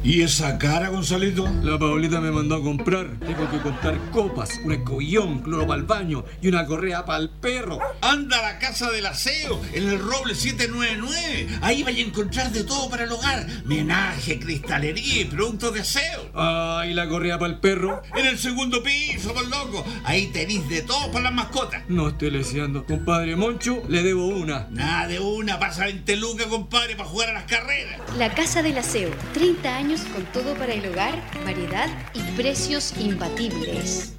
¿Y esa cara, Gonzalito? La Paulita me mandó a comprar. Tengo que comprar copas, un escobillón, cloro para el baño y una correa para el perro. Anda a la Casa del Aseo, en el Roble 799. Ahí vais a encontrar de todo para el hogar. Menaje, cristalería y productos de aseo. Ah, ¿y la correa para el perro? En el segundo piso, por loco. Ahí tenéis de todo para las mascotas. No estoy leseando. Compadre Moncho, le debo una. Nada de una, pasa 20 lucas, compadre, para jugar a las carreras. La Casa del Aseo, 30 años con todo para el hogar, variedad y precios imbatibles.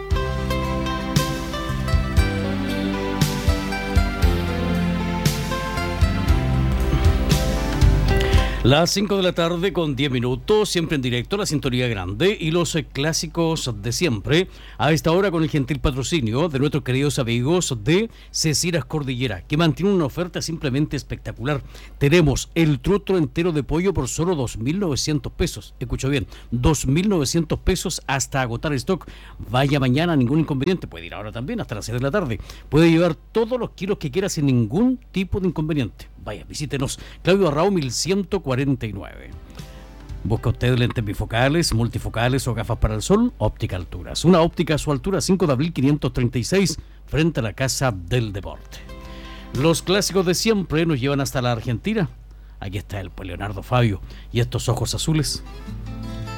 Las 5 de la tarde con 10 minutos, siempre en directo, la sintonía grande y los clásicos de siempre. A esta hora con el gentil patrocinio de nuestros queridos amigos de Ceciras Cordillera, que mantiene una oferta simplemente espectacular. Tenemos el trutro entero de pollo por solo 2.900 pesos. Escucho bien, 2.900 pesos hasta agotar stock. Vaya mañana, ningún inconveniente. Puede ir ahora también hasta las 6 de la tarde. Puede llevar todos los kilos que quiera sin ningún tipo de inconveniente. Vaya, visítenos. Claudio Arrao 1149. Busca usted lentes bifocales, multifocales o gafas para el sol. Óptica Alturas. Una óptica a su altura, 5 de abril 536, frente a la Casa del Deporte. Los clásicos de siempre nos llevan hasta la Argentina. Aquí está el pues Leonardo Fabio y estos ojos azules.